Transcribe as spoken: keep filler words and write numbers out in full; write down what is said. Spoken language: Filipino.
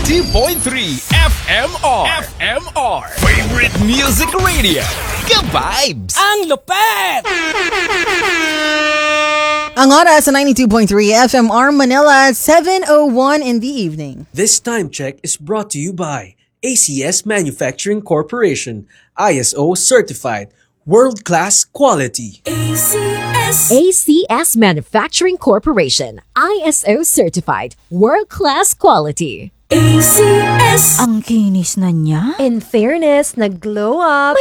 ninety-two point three F M R. F M R. Favorite Music Radio. Ka-vibes! Ang lupet! Ang oras sa ninety-two point three F M R Manila, seven oh one in the evening. This time check is brought to you by A C S Manufacturing Corporation, I S O certified, world-class quality. A C S A C S Manufacturing Corporation, I S O certified, world-class quality. A C S Ang kinis na niya. In fairness, nag-glow up.